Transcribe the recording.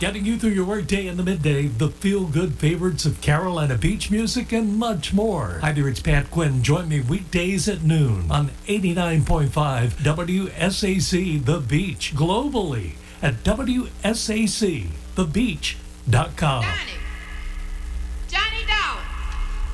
getting you through your workday in the midday, the feel-good favorites of Carolina beach music, and much more. Hi there, it's Pat Quinn. Join me weekdays at noon on 89.5 WSAC The Beach, globally at WSACThebeach.com.